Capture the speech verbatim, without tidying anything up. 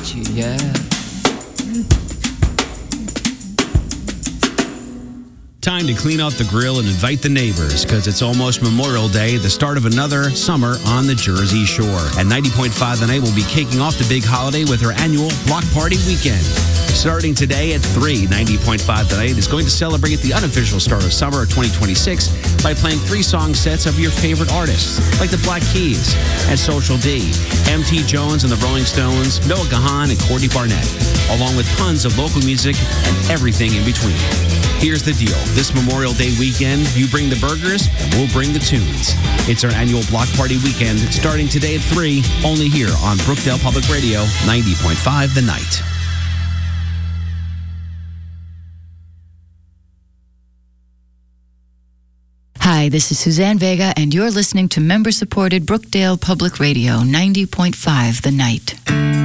you, yeah. Time to clean out the grill and invite the neighbors, because it's almost Memorial Day, the start of another summer on the Jersey Shore. And ninety point five The Night will be kicking off the big holiday with her annual Block Party Weekend. Starting today at three, ninety point five The Night is going to celebrate the unofficial start of summer of twenty twenty-six by playing three song sets of your favorite artists, like the Black Keys and Social D, M T Jones and the Rolling Stones, Noah Kahan and Courtney Barnett, along with tons of local music and everything in between. Here's the deal. This Memorial Day weekend, you bring the burgers and we'll bring the tunes. It's our annual Block Party Weekend starting today at three, only here on Brookdale Public Radio, ninety point five The Night. Hi, this is Suzanne Vega, and you're listening to member-supported Brookdale Public Radio, ninety point five The Night.